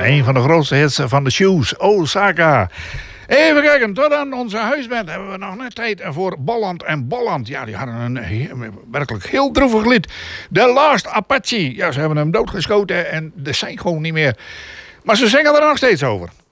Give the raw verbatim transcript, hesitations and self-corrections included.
een van de grootste hits van de Shoes, Osaka. Even kijken, tot aan onze huisband hebben we nog net tijd voor Bolland en Bolland. Ja, die hadden een he- werkelijk heel droevig lied. The Last Apache. Ja, ze hebben hem doodgeschoten en er zijn gewoon niet meer. Maar ze zingen er nog steeds over.